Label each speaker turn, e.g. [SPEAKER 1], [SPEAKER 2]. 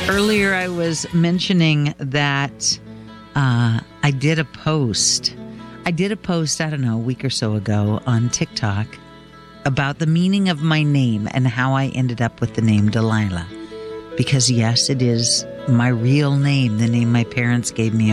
[SPEAKER 1] Earlier, I was mentioning that I did a post. I don't know, a week or so ago on TikTok about the meaning of my name and how I ended up with the name Delilah. Because, yes, it is my real name, the name my parents gave me